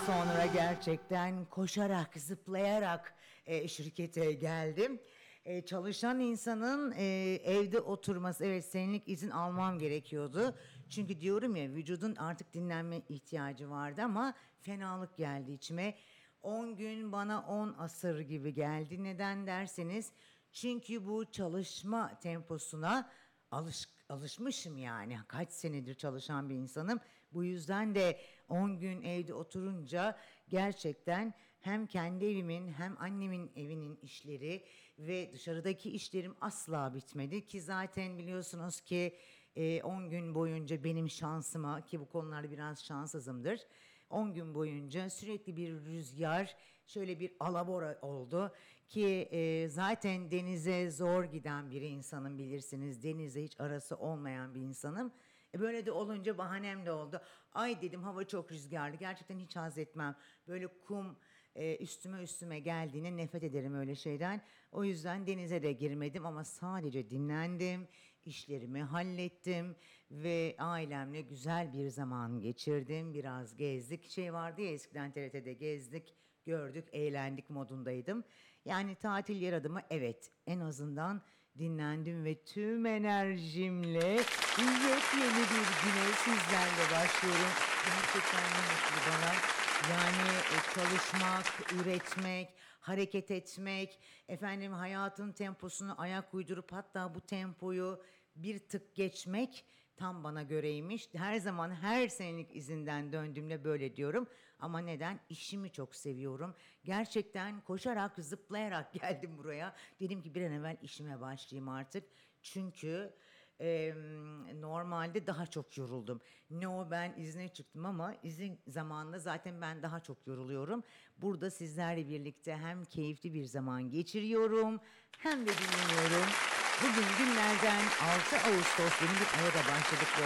Sonra gerçekten koşarak, zıplayarak şirkete geldim. Çalışan insanın evde oturması, evet senelik izin almam gerekiyordu. Çünkü diyorum ya vücudun artık dinlenme ihtiyacı vardı ama fenalık geldi içime. 10 gün bana 10 asır gibi geldi. Neden derseniz çünkü bu çalışma temposuna alışmışım yani. Kaç senedir çalışan bir insanım. Bu yüzden de 10 gün evde oturunca gerçekten hem kendi evimin hem annemin evinin işleri ve dışarıdaki işlerim asla bitmedi ki zaten biliyorsunuz ki 10 gün boyunca benim şansıma ki bu konularda biraz şanssızımdır. 10 gün boyunca sürekli bir rüzgar, şöyle bir alabora oldu ki zaten denize zor giden bir insanım bilirsiniz. Denize hiç arası olmayan bir insanım. Böyle de olunca bahanem de oldu. Ay dedim hava çok rüzgarlı. Gerçekten hiç haz etmem. Böyle kum üstüme geldiğine nefret ederim öyle şeyden. O yüzden denize de girmedim ama sadece dinlendim. İşlerimi hallettim ve ailemle güzel bir zaman geçirdim. Biraz gezdik. Şey vardı ya eskiden TRT'de gezdik, gördük, eğlendik modundaydım. Yani tatil yaradı mı? Evet. En azından dinlendim ve tüm enerjimle yepyeni bir güne sizlerle başlıyorum. Gerçekten ne mutlu bana. Yani çalışmak, üretmek, hareket etmek, efendim hayatın temposunu ayak uydurup hatta bu tempoyu bir tık geçmek tam bana göreymiş. Her zaman her senelik izinden döndüğümde böyle diyorum. Ama neden? İşimi çok seviyorum. Gerçekten koşarak, zıplayarak geldim buraya. Dedim ki bir an evvel işime başlayayım artık. Çünkü normalde daha çok yoruldum. Ne o ben izne çıktım ama izin zamanında zaten ben daha çok yoruluyorum. Burada sizlerle birlikte hem keyifli bir zaman geçiriyorum hem de dinleniyorum. Bugün günlerden 6 Ağustos yeni bir aya da başladık.